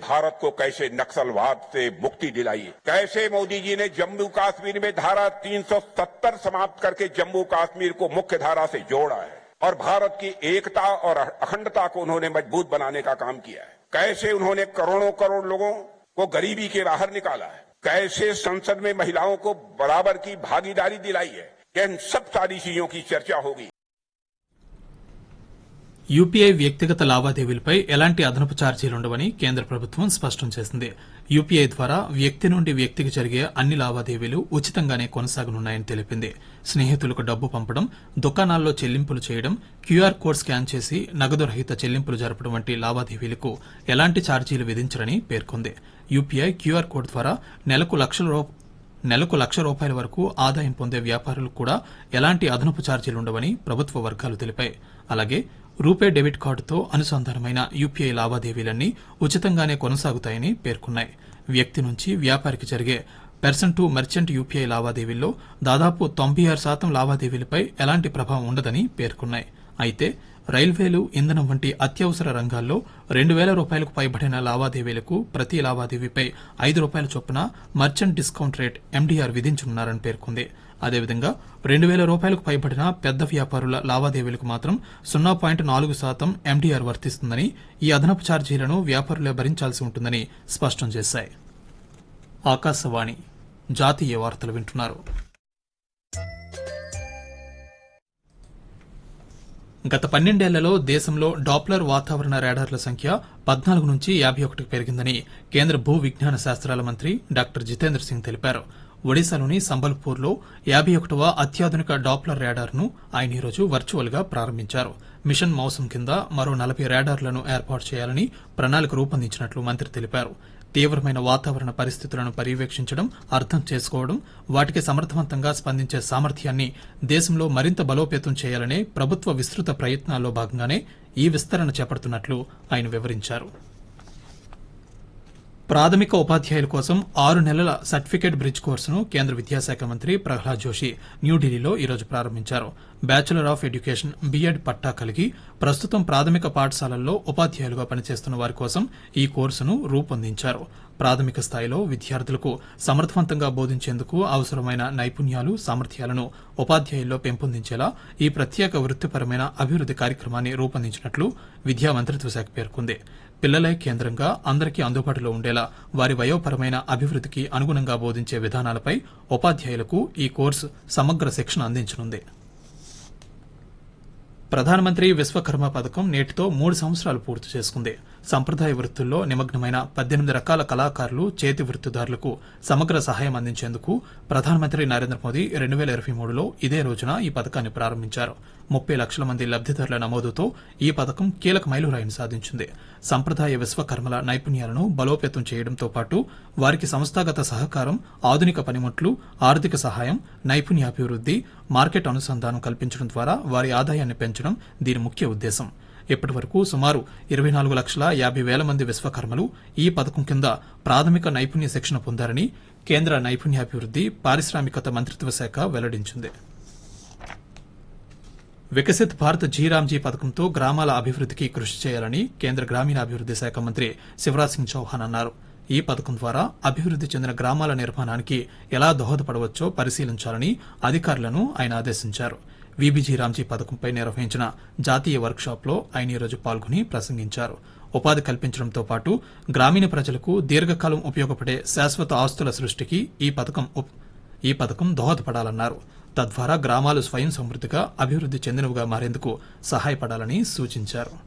भारत को कैसे नक्सलवाद से मुक्ति दिलाई, कैसे मोदी जी ने जम्मू कश्मीर में धारा 370 समाप्त करके जम्मू कश्मीर को मुख्य धारा से जोड़ा है और भारत की एकता और अखंडता को उन्होंने मजबूत बनाने का काम किया है। कैसे उन्होंने करोड़ों करोड़ लोगों को गरीबी के बाहर निकाला है, कैसे संसद में महिलाओं को बराबर की भागीदारी दिलाई है। इन सब सारी चीजों की चर्चा होगी। యూపీఐ వ్యక్తిగత లావాదేవీలపై ఎలాంటి అదనపు ఛార్జీలుండవని కేంద్ర ప్రభుత్వం స్పష్టం చేసింది. యూపీఐ ద్వారా వ్యక్తి నుండి వ్యక్తికి జరిగే అన్ని లావాదేవీలు ఉచితంగానే కొనసాగనున్నాయని తెలిపింది. స్నేహితులకు డబ్బు పంపడం, దుకాణాల్లో చెల్లింపులు చేయడం, క్యూఆర్ కోడ్ స్కాన్ చేసి నగదు రహిత చెల్లింపులు జరపడం వంటి లావాదేవీలకు ఎలాంటి ఛార్జీలు విధించరని పేర్కొంది. యూపీఐ క్యూఆర్ కోడ్ ద్వారా నెలకు ₹1,00,000 వరకు ఆదాయం పొందే వ్యాపారులకు కూడా ఎలాంటి అదనపు ఛార్జీలుండవని ప్రభుత్వ వర్గాలు తెలిపాయి. అలాగే రూపే డెబిట్ కార్డుతో అనుసంధానమైన యూపీఐ లావాదేవీలన్నీ ఉచితంగానే కొనసాగుతాయని పేర్కొన్నాయి. వ్యక్తి నుంచి వ్యాపారికి జరిగే పర్సన్ టు మర్చెంట్ యూపీఐ లావాదేవీల్లో దాదాపు 96% లావాదేవీలపై ఎలాంటి ప్రభావం ఉండదని పేర్కొన్నాయి. అయితే రైల్వేలు, ఇంధనం వంటి అత్యవసర రంగాల్లో ₹2,000 పైబడిన లావాదేవీలకు ప్రతి లావాదేవీపై ₹5 చొప్పున మర్చెంట్ డిస్కౌంట్ రేట్ ఎండీఆర్ విధించనున్నారని పేర్కొంది. అదేవిధంగా ₹2,000 పైబడిన పెద్ద వ్యాపారుల లావాదేవీలకు మాత్రం 0.4% ఎండీఆర్ వర్తిస్తుందని, ఈ అదనపు ఛార్జీలను వ్యాపారులే భరించాల్సి ఉంటుందని స్పష్టం చేశాయి. ఆకాశవాణి జాతీయ వార్తలు వింటున్నారు. గత 12 ఏళ్లలో దేశంలో డాప్లర్ వాతావరణ రాడార్ల సంఖ్య 14 నుంచి 51కు పెరిగిందని కేంద్ర భూ విజ్ఞాన శాస్త్రాల మంత్రి డాక్టర్ జితేంద్ర సింగ్ తెలిపారు. ఒడిశాలోని సంబల్పూర్లో 51వ అత్యాధునిక డాప్లర్ రాడార్ను ఆయన ఈరోజు వర్చువల్ గా ప్రారంభించారు. మిషన్ మౌసం కింద మరో 40 రాడార్లను ఏర్పాటు చేయాలని ప్రణాళిక రూపొందించినట్లు మంత్రి తెలిపారు. తీవ్రమైన వాతావరణ పరిస్థితులను పర్యవేక్షించడం, అర్థం చేసుకోవడం, వాటికి సమర్థవంతంగా స్పందించే సామర్థ్యాన్ని దేశంలో మరింత బలోపేతం చేయాలనే ప్రభుత్వ విస్తృత ప్రయత్నాల్లో భాగంగానే ఈ విస్తరణ చేపడుతున్నట్లు ఆయన వివరించారు. ప్రాథమిక ఉపాధ్యాయుల కోసం 6 నెలల సర్టిఫికేట్ బ్రిడ్జ్ కోర్సును కేంద్ర విద్యాశాఖ మంత్రి ప్రహ్లాద్ జోషి న్యూఢిల్లీలో ఈరోజు ప్రారంభించారు. బ్యాచిలర్ ఆఫ్ ఎడ్యుకేషన్ బీఎడ్ పట్టా కలిగి ప్రస్తుతం ప్రాథమిక పాఠశాలల్లో ఉపాధ్యాయులుగా పనిచేస్తున్న వారి కోసం ఈ కోర్సును రూపొందించారు. ప్రాథమిక స్థాయిలో విద్యార్థులకు సమర్థవంతంగా బోధించేందుకు అవసరమైన నైపుణ్యాలు, సామర్థ్యాలను ఉపాధ్యాయుల్లో పెంపొందించేలా ఈ ప్రత్యేక వృత్తిపరమైన అభివృద్ది కార్యక్రమాన్ని రూపొందించినట్లు విద్యా మంత్రిత్వ శాఖ పేర్కొంది. పిల్లలే కేంద్రంగా అందరికీ అందుబాటులో ఉండేలా వారి వయోపరమైన అభివృద్దికి అనుగుణంగా బోధించే విధానాలపై ఉపాధ్యాయులకు ఈ కోర్సు సమగ్ర శిక్షణ అందించనుంది. ప్రధానమంత్రి విశ్వకర్మ పథకం నేటితో 3 సంవత్సరాలు పూర్తి చేసుకుంది. సంప్రదాయ వృత్తుల్లో నిమగ్నమైన 18 రకాల కళాకారులు, చేతి వృత్తిదారులకు సమగ్ర సహాయం అందించేందుకు ప్రధానమంత్రి నరేంద్ర మోదీ 2023లో ఇదే రోజున ఈ పథకాన్ని ప్రారంభించారు. 30 లక్షల మంది లబ్దిదారుల నమోదుతో ఈ పథకం కీలక మైలురాయిని సాధించింది. సంప్రదాయ విశ్వకర్మల నైపుణ్యాలను బలోపేతం చేయడంతో పాటు వారికి సంస్థాగత సహకారం, ఆధునిక పనిముట్లు, ఆర్థిక సహాయం, నైపుణ్యాభివృద్ది, మార్కెట్ అనుసంధానం కల్పించడం ద్వారా వారి ఆదాయాన్ని పెంచడం దీని ముఖ్య ఉద్దేశం. ఇప్పటి వరకు సుమారు 24,50,000 మంది విశ్వకర్మలు ఈ పథకం కింద ప్రాథమిక నైపుణ్య శిక్షణ పొందారని కేంద్ర నైపుణ్యాభివృద్ది, పారిశ్రామికత మంత్రిత్వ శాఖ వెల్లడించింది. వికసిత్ భారత్ జీరామ్జీ పథకంతో గ్రామాల అభివృద్దికి కృషి చేయాలని కేంద్ర గ్రామీణాభివృద్ది శాఖ మంత్రి శివరాజ్ సింగ్ చౌహాన్ అన్నారు. ఈ పథకం ద్వారా అభివృద్ది చెందిన గ్రామాల నిర్మాణానికి ఎలా దోహదపడవచ్చో పరిశీలించాలని అధికారులను ఆయన ఆదేశించారు. వీబీజీ రామ్జీ పథకంపై నిర్వహించిన జాతీయ వర్క్షాప్లో ఆయన ఈరోజు పాల్గొని ప్రసంగించారు. ఉపాధి కల్పించడంతో పాటు గ్రామీణ ప్రజలకు దీర్ఘకాలం ఉపయోగపడే శాశ్వత ఆస్తుల సృష్టికి ఈ పథకం దోహదపడాలన్నారు. తద్వారా గ్రామాలు స్వయం సమృద్దిగా, అభివృద్ది చెందినవిగా మారేందుకు సహాయపడాలని సూచించారు.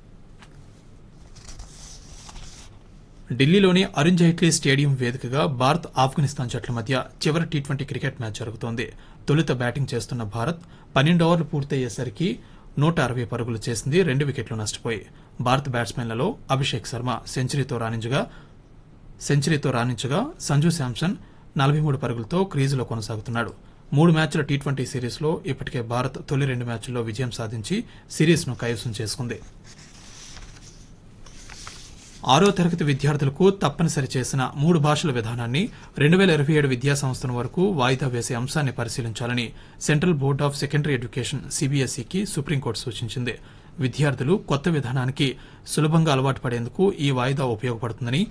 ఢిల్లీలోని అరుణ్ జైట్లీ స్టేడియం వేదికగా భారత్, ఆఫ్ఘనిస్తాన్ జట్ల మధ్య చివరి టీ20 క్రికెట్ మ్యాచ్ జరుగుతోంది. తొలుత బ్యాటింగ్ చేస్తున్న భారత్ 12 ఓవర్లు పూర్తయ్యేసరికి 160 పరుగులు చేసింది. 2 వికెట్లు నష్టపోయి భారత బ్యాట్స్మెన్లలో అభిషేక్ శర్మ సెంచరీతో రాణించగా సంజు శాంసన్ 43 పరుగులతో క్రీజులో కొనసాగుతున్నాడు. 3 మ్యాచ్ల టీ20 సిరీస్లో ఇప్పటికే భారత్ తొలి 2 మ్యాచ్ల్లో విజయం సాధించి సిరీస్ను కైవసం చేసుకుంది. 6వ తరగతి విద్యార్థులకు తప్పనిసరి చేసిన 3 భాషల విధానాన్ని 2027 విద్యా సంవత్సరం వరకు వాయిదా వేసే అంశాన్ని పరిశీలించాలని central board of secondary education సీబీఎస్ఈకి supreme court సూచించింది. విద్యార్థులు కొత్త విధానానికి సులభంగా అలవాటు పడేందుకు ఈ వాయిదా ఉపయోగపడుతుందని